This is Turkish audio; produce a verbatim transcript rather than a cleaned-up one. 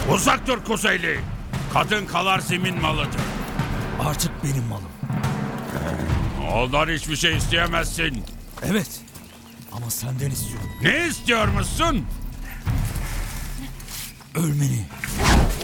Uzak dur Kuzeyli. Kadın kalar zemin malıdır. Artık benim malım. Ondan hiçbir şey isteyemezsin. Evet. Ama senden istiyorum. Ne istiyormuşsun? Ölmeni.